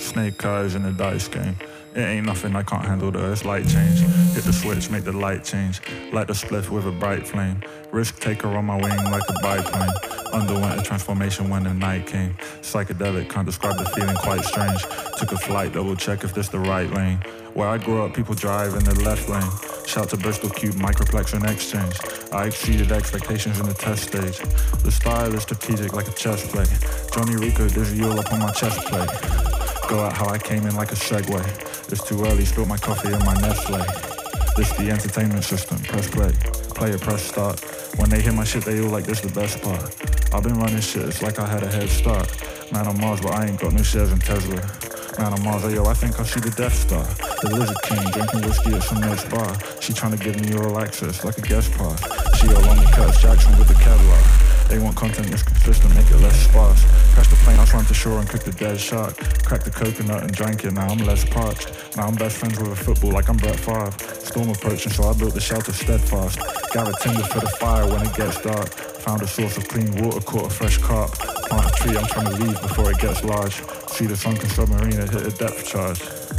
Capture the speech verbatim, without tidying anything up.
Snake eyes in the dice game. It ain't nothing I can't handle though, it's light change. Hit the switch, make the light change. Light the spliff with a bright flame. Risk taker on my wing like a biplane. Underwent a transformation when the night came. Psychedelic, can't describe the feeling, quite strange. Took a flight, double check if this the right lane. Where I grew up, people drive in the left lane. Shout to Bristol Cube, Microplex and Exchange. I exceeded expectations in the test stage. The style is strategic like a chess play. Johnny Rico, dizzy all up on my chest plate. Go out how I came in like a Segway. It's too early, spilled my coffee in my Nestle. This the entertainment system, press play. Play it, press start. When they hear my shit, they all like this the best part. I've been running shit, it's like I had a head start. Man on Mars, but I ain't got no shares in Tesla. Man on Mars, yo, I think I see the Death Star. The Lizard King, drinking whiskey at some next bar. She tryna give me all access, like a guest pass. She all on me, Curtis Jackson with the Kevlar. They want content that's consistent, make it less sparse. Crash the plane, I swam to shore and cooked a dead shark. Cracked the coconut and drank it, now I'm less parched. Now I'm best friends with a football like I'm Brett Favre. Storm approaching, so I built the shelter steadfast. Gather timber for the fire when it gets dark. Found a source of clean water, caught a fresh carp. Plant a tree, I'm trying to leave before it gets large. See the sunken submarine, it hit a depth charge.